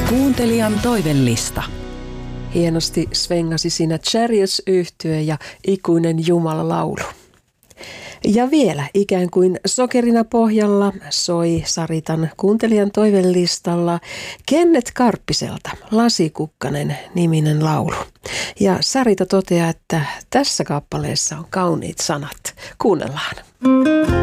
Kuuntelijan toivellista. Hienosti svengasi siinä Chariots-yhtye ja Ikuinen Jumala laulu. Ja vielä ikään kuin sokerina pohjalla soi Saritan kuuntelijan toivellistalla Kenneth Karppiselta Lasikukkanen niminen laulu. Ja Sarita toteaa, että tässä kappaleessa on kauniit sanat. Kuunnellaan.